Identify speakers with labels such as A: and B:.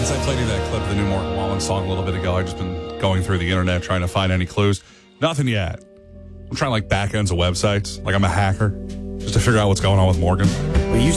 A: As I played you that clip of the new Morgan Wallen song a little bit ago, I've just been going through the internet trying to find any clues. Nothing yet. I'm trying back ends of websites, like I'm a hacker, just to figure out what's going on with Morgan.
B: We used